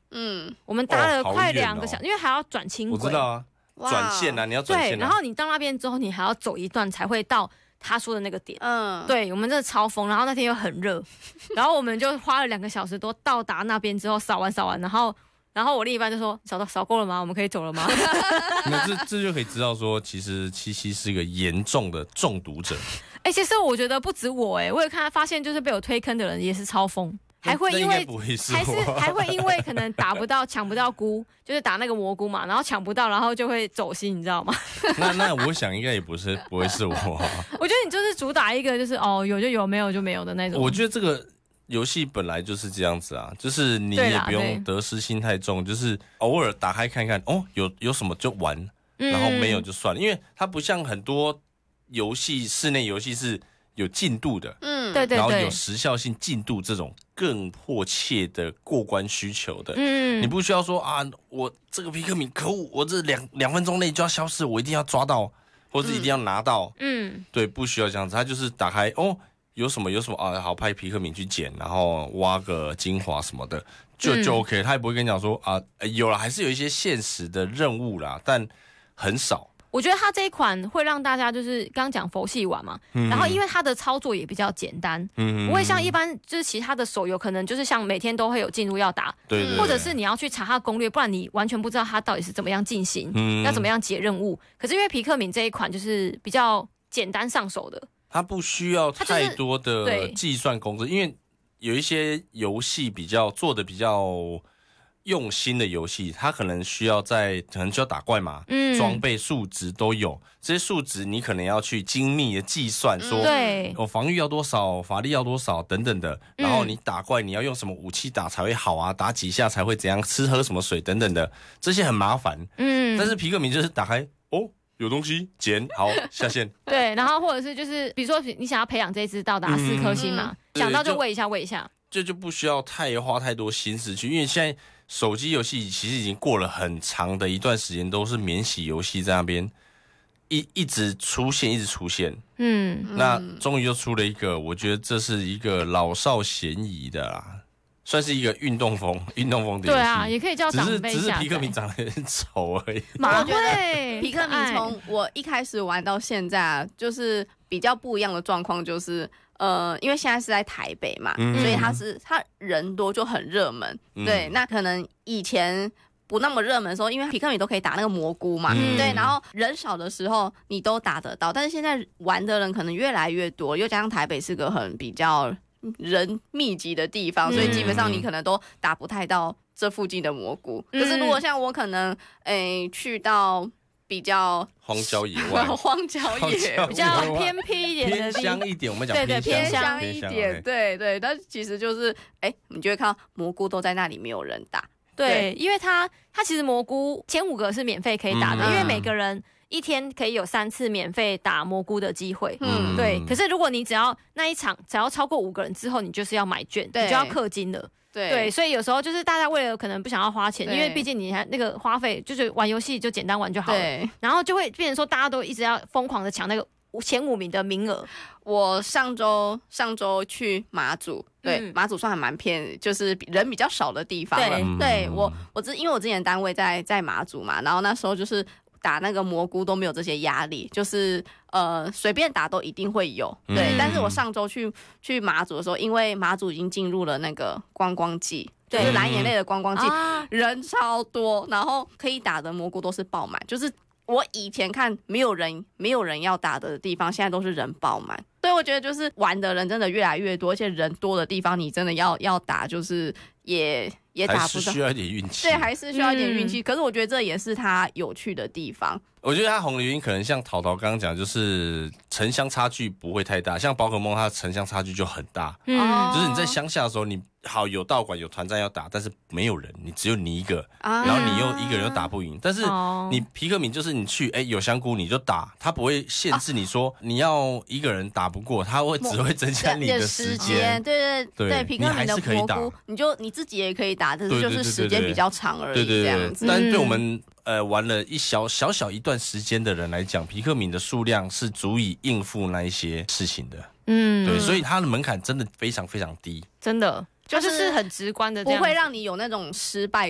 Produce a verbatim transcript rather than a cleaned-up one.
嗯， 我们搭了快两个哦小时，因为还要转轻轨。 我知道啊，转线啊，你要转线、啊。 对，然后你到那边之后，你还要走一段才会到他说的那个点。 嗯， 对，我们真的超疯，然后那天又很热，然后我们就花了两个小时多到达那边之后扫完扫完，然后然后我另一半就说扫到扫够了吗？我们可以走了吗？ 那这这就可以知道说，其实七七是一个严重的中毒者。 哎、欸，其实我觉得不止我哎、欸，我有看发现就是被我推坑的人也是超疯。还会因为会是还是还会因为可能打不到抢不到菇，就是打那个蘑菇嘛，然后抢不到，然后就会走心，你知道吗？ 那那我想应该也不是不会是我、啊。 我觉得你就是主打一个就是哦有就有没有就没有的那种。 我觉得这个游戏本来就是这样子啊，就是你也不用得失心太重，就是偶尔打开看看哦有有什么就玩，然后没有就算了，嗯、因为它不像很多游戏室内游戏是有进度的， 嗯，对对对， 然后有时效性进度这种更迫切的过关需求的，嗯，你不需要说啊，我这个皮克敏可恶，我这两两分钟内就要消失，我一定要抓到，或者一定要拿到，嗯，对，不需要这样子，它就是打开哦，有什么有什么啊，好派皮克敏去捡，然后挖个精华什么的，就就 OK，、嗯、他也不会跟你讲说啊，有了还是有一些现实的任务啦，但很少。 我觉得它这一款会让大家就是刚刚讲佛系玩嘛、嗯，然后因为它的操作也比较简单，嗯，不会像一般就是其他的手游可能就是像每天都会有进入要打， 对对， 或者是你要去查它攻略，不然你完全不知道它到底是怎么样进行，嗯，要怎么样解任务。可是因为皮克敏这一款就是比较简单上手的， 它不需要太多的计算工作，因为有一些游戏比较做的比较用心的游戏，它可能需要在可能需要打怪嘛，嗯，装备数值都有，这些数值你可能要去精密的计算，说， 对， 我、哦、防御要多少，法力要多少等等的，然后你打怪你要用什么武器打才会好啊，打几下才会怎样，吃喝什么水等等的，这些很麻烦，嗯，但是皮克敏就是打开哦。有东西捡好下线， 对，然后或者是就是比如说你想要培养这一只到达四颗星嘛，嗯、想到就喂一下喂一下， 这就不需要太花太多心思去，因为现在手机游戏其实已经过了很长的一段时间都是免洗游戏在那边一一直出现一直出现，嗯，那终于就出了一个，我觉得这是一个老少咸宜的啦。算是一个运动风，运动风的游戏。 对啊，也可以叫长辈下载。 只是只是皮克敏长得很丑而已。 马会皮克敏从我一开始玩到现在，就是比较不一样的状况，就是呃，因为现在是在台北嘛，嗯、所以他是他人多就很热门。嗯、对，那可能以前不那么热门的时候，因为皮克敏都可以打那个蘑菇嘛，嗯、对，然后人少的时候你都打得到，但是现在玩的人可能越来越多，又加上台北是个很比较人密集的地方，所以基本上你可能都打不太到这附近的蘑菇。嗯、可是如果像我可能诶去到比较荒郊野外、 荒郊野比较偏僻一点的地方， 偏乡一点，我们讲对对偏乡一点，对对。但其实就是诶，你就会看到蘑菇都在那里，没有人打。 对，因为它它其实蘑菇前五个是免费可以打的，嗯、因为每个人一天可以有三次免费打蘑菇的机会。嗯，对。可是如果你只要那一场只要超过五个人之后，你就是要买券，你就要氪金了。 对, 对，所以有时候就是大家为了可能不想要花钱，因为毕竟你还那个花费就是玩游戏就简单玩就好了，对，然后就会变成说大家都一直要疯狂的抢那个前五名的名额。 我上周上周去马祖，对，嗯、马祖算还蛮偏，就是人比较少的地方了。对，对我我之因为我之前单位在在马祖嘛，然后那时候就是打那个蘑菇都没有这些压力，就是呃随便打都一定会有。对，嗯、但是我上周去去马祖的时候，因为马祖已经进入了那个观光季。就是蓝眼泪的观光季，嗯、人超多，然后可以打的蘑菇都是爆满，就是我以前看没有人没有人要打的地方，现在都是人爆满。所以我觉得就是玩的人真的越来越多，而且人多的地方，你真的要要打，就是也也打不到， 还是需要一点运气。 对，还是需要一点运气。嗯、可是我觉得这也是它有趣的地方。 我觉得它红的原因可能像淘淘刚刚讲，就是城乡差距不会太大。像宝可梦，它城乡差距就很大。嗯，就是你在乡下的时候，你好有道馆有团战要打，但是没有人，你只有你一个，啊、然后你又一个人又打不赢。但是你皮克敏就是你去，哎，有香菇你就打，它不会限制你说、啊、你要一个人打不过，它会只会增加你的时间。 对对 对, 对，皮克敏的蘑菇，你就你自己也可以打，但是就是时间比较长而已，这样子。 但对我们呃玩了一小小小一段时间的人来讲，皮克敏的数量是足以应付那一些事情的。嗯，对，所以它的门槛真的非常非常低， 真的。就是很直观的这样， 不会让你有那种失败